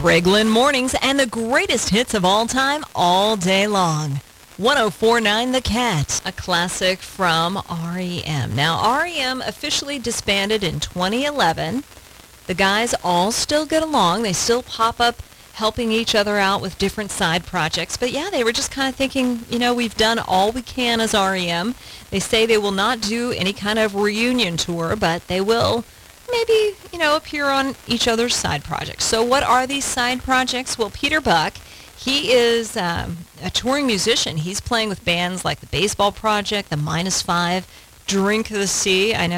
Greg Lynn Mornings and the greatest hits of all time, all day long. 104.9 The Cat, a classic from REM. Now, REM officially disbanded in 2011. The guys all still get along. They still pop up helping each other out with different side projects. But yeah, they were just kind of thinking, we've done all we can as REM. They say they will not do any kind of reunion tour, but they will maybe, appear on each other's side projects. So what are these side projects? Well, Peter Buck, he is a touring musician. He's playing with bands like the Baseball Project, the Minus Five, Drink the Sea. I know